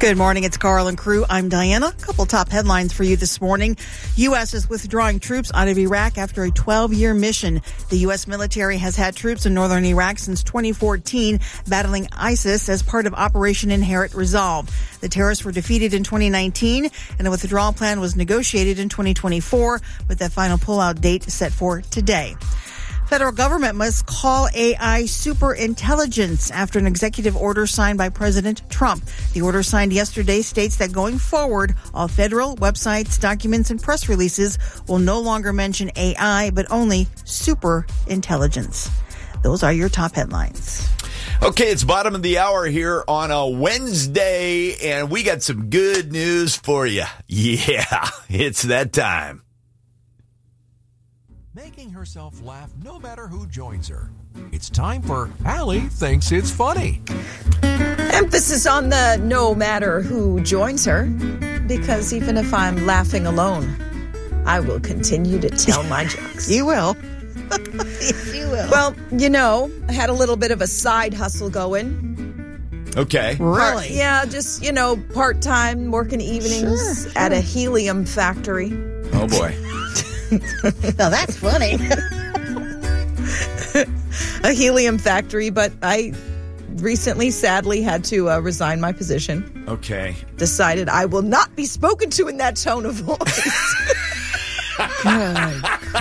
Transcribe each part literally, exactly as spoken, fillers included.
Good morning. It's Carl and crew. I'm Diana. A couple top headlines for you this morning. U S is withdrawing troops out of Iraq after a twelve-year mission. The U S military has had troops in northern Iraq since twenty fourteen, battling ISIS as part of Operation Inherent Resolve. The terrorists were defeated in twenty nineteen, and a withdrawal plan was negotiated in twenty twenty-four, with that final pullout date set for today. Federal government must call A I superintelligence after an executive order signed by President Trump. The order signed yesterday states that going forward, all federal websites, documents, and press releases will no longer mention A I, but only superintelligence. Those are your top headlines. Okay, it's bottom of the hour here on a Wednesday, and we got some good news for you. Yeah, it's that time. Making herself laugh no matter who joins her. It's time for Allie Thinks It's Funny. Emphasis on the no matter who joins her, because even if I'm laughing alone, I will continue to tell my jokes. You will. Yes, you will. Well, you know, I had a little bit of a side hustle going. Okay. Really? Part, yeah, just, you know, part-time, working evenings Sure, at sure. a helium factory. Oh, boy. Now that's funny. A helium factory, but I recently, sadly, had to uh, resign my position. Okay. Decided I will not be spoken to in that tone of voice. Good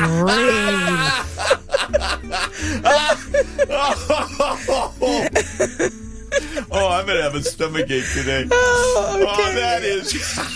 grief. Oh, I'm going to have a stomachache today. Oh, okay. Oh, that is...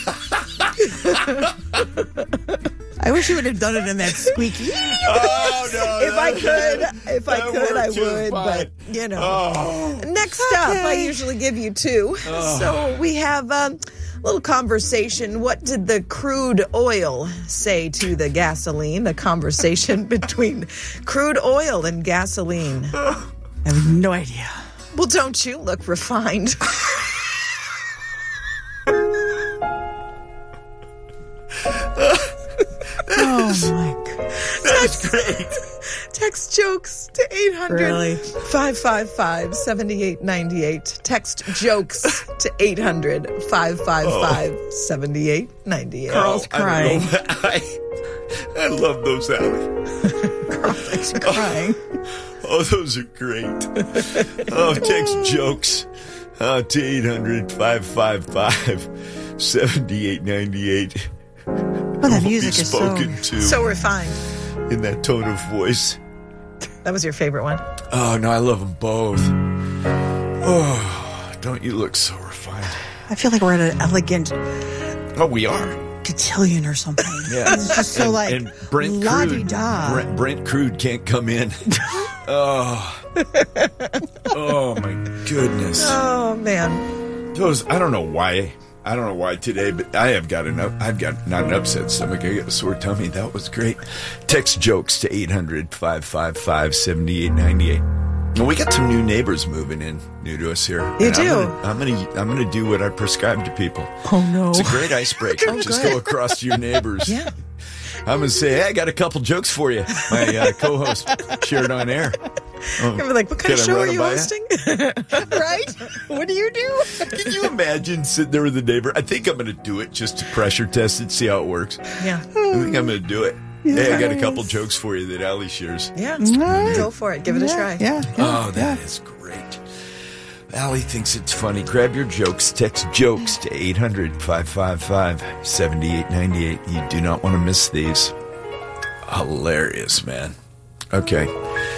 I wish you would have done it in that squeaky. Oh, no. If I could, if I that could, I worked too would. fine. But, you know. Oh. Next up, I usually give you two. Oh. So we have a little conversation. What did the crude oil say to the gasoline? A conversation between crude oil and gasoline. I have no idea. Well, don't you look refined? Oh, my God. That's great. Text jokes to eight hundred, Really? five five five, seven eight nine eight. Text jokes to eight hundred, five five five, seven eight nine eight. Carl's Oh, I crying. don't know. I, I love those, Allie. Carl's crying. Oh, those are great. Oh, text jokes uh, to eight hundred, five five five, seven eight nine eight. Well, that music be is so... spoken to So refined. in that tone of voice. That was your favorite one. Oh, no, I love them both. Oh, don't you look so refined? I feel like we're at an elegant Oh, we are. cotillion or something. Yeah. It's just so and, like and Brent Crude, la-di-da. Brent, Brent Crude can't come in. Oh. Oh, my goodness. Oh, man. Those, I don't know why. I don't know why today, but I have got an up, I've got not an upset stomach. I got a sore tummy. That was great. Text jokes to eight hundred, five five five, seven eight nine eight. And we got some new neighbors moving in, new to us here. You And do? I'm gonna, I'm gonna, I'm gonna do what I prescribe to people. Oh, no. It's a great icebreaker. Oh, Just good. go across to your neighbors. Yeah. I'm gonna say, hey, I got a couple jokes for you. My uh, co-host shared on air. Oh, You're like, what kind of can I show run are it you by ya? hosting? Right? What do you do? Can you imagine sitting there with the neighbor? I think I'm going to do it just to pressure test it, see how it works. Yeah. I think I'm going to do it. Hey, I got a couple jokes for you that Allie shares. Yeah. right. Go for it. Give it a Yeah, try. Yeah. Oh, that is great. Allie thinks it's funny. Grab your jokes. Text jokes to eight hundred, five five five, seven eight nine eight. You do not want to miss these. Hilarious, man. Okay.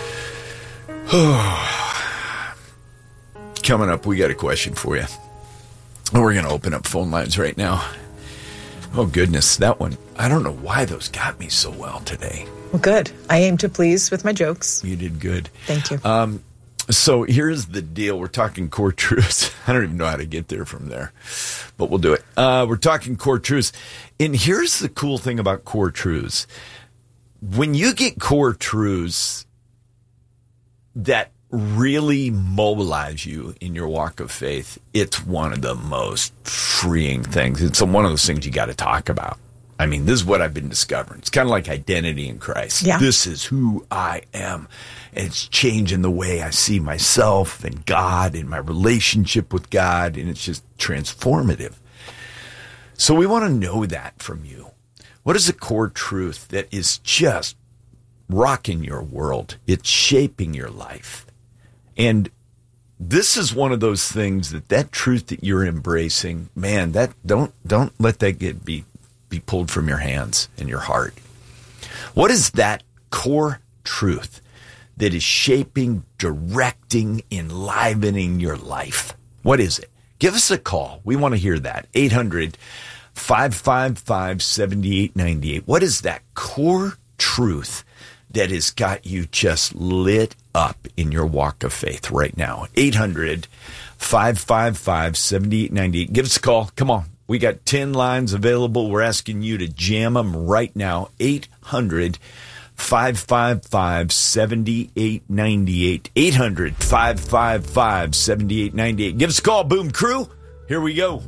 Coming up, we got a question for you. We're going to open up phone lines right now. Oh, goodness, that one. I don't know why those got me so well today. Well, good. I aim to please with my jokes. You did good. Thank you. Um, so here's the deal. We're talking core truths. I don't even know how to get there from there, but we'll do it. Uh, we're talking core truths. And here's the cool thing about core truths. When you get core truths that really mobilize you in your walk of faith, it's one of the most freeing things. It's one of those things you got to talk about. I mean, this is what I've been discovering. It's kind of like identity in Christ. Yeah. This is who I am. And it's changing the way I see myself and God and my relationship with God. And it's just transformative. So we want to know that from you. What is the core truth that is just rocking your world? It's shaping your life. And this is one of those things that that truth that you're embracing, man, that don't don't let that get be be pulled from your hands and your heart. What is that core truth that is shaping, directing, enlivening your life? What is it? Give us a call. We want to hear that. eight hundred, five five five, seven eight nine eight. What is that core truth that has got you just lit up in your walk of faith right now? eight hundred, five five five, seven eight nine eight. Give us a call. Come on. We got ten lines available. We're asking you to jam them right now. eight hundred, five five five, seven eight nine eight. eight hundred, five five five, seven eight nine eight. Give us a call, Boom Crew. Here we go.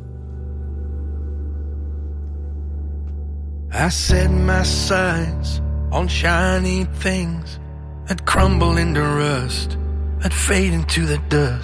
I set my sights on shiny things that crumble into rust, that fade into the dust.